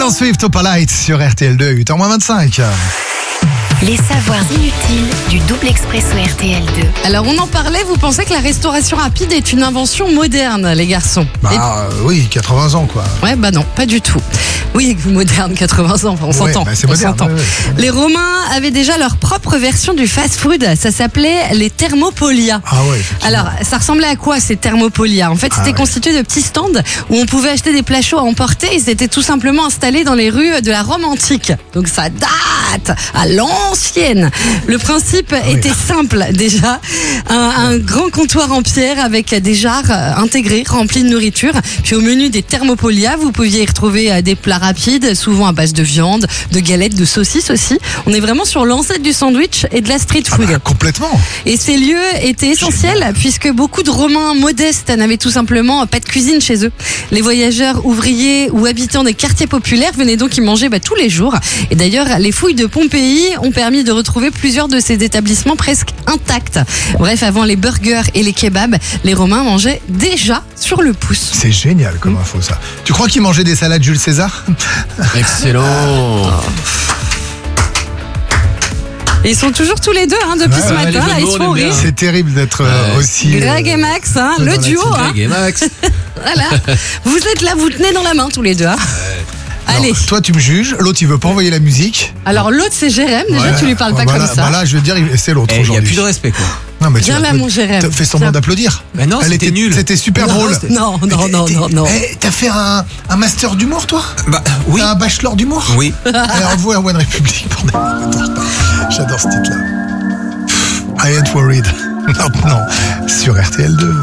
Taylor Swift au Polite sur RTL2, 8h-25. Les savoirs inutiles du double expresso RTL2. Alors on en parlait, vous pensez que la restauration rapide est une invention moderne, les garçons? Oui, 80 ans quoi. Ouais, non, pas du tout. Oui, moderne, 80 ans, on s'entend. C'est moderne. Ouais. Les Romains avaient déjà leur propre version du fast-food, ça s'appelait les thermopolia. Ah ouais. Alors, ça ressemblait à quoi ces thermopolia? En fait, c'était constitué de petits stands où on pouvait acheter des plats chauds à emporter. Ils étaient tout simplement installés dans les rues de la Rome antique. Donc ça date à l'ancienne. Le principe était simple déjà. Un grand comptoir en pierre avec des jarres intégrées, remplis de nourriture. Puis au menu des thermopolia, vous pouviez y retrouver des plats rapides, souvent à base de viande, de galettes, de saucisses aussi. On est vraiment sur l'ancêtre du sandwich et de la street food. Complètement. Et ces lieux étaient essentiels puisque beaucoup de Romains modestes n'avaient tout simplement pas de cuisine chez eux. Les voyageurs, ouvriers ou habitants des quartiers populaires venaient donc y manger tous les jours. Et d'ailleurs, les fouilles de Pompéi ont permis de retrouver plusieurs de ces établissements presque intacts. Bref, avant les burgers et les kebabs, les Romains mangeaient déjà sur le pouce. C'est génial comme info ça. Tu crois qu'ils mangeaient des salades Jules César? Excellent. Et ils sont toujours tous les deux depuis ce matin, là, ils se font rire. C'est terrible d'être aussi... Greg et Max, le duo. Greg et Max. Voilà. Vous êtes là, vous tenez dans la main tous les deux. Allez. Alors, toi tu me juges, l'autre il veut pas envoyer la musique. Alors l'autre c'est Jérém, déjà tu lui parles pas comme ça. Là je veux dire c'est l'autre Il n'y a aujourd'hui. plus de respect quoi. Non, mais Viens là mon Jérém. Fais semblant d'applaudir. Mais non, c'était nul. C'était super drôle. Non. T'as fait un master d'humour toi? Bah oui. T'as un bachelor d'humour? Oui. Alors vous à One Republic. J'adore ce titre là. I ain't worried. Maintenant sur RTL2.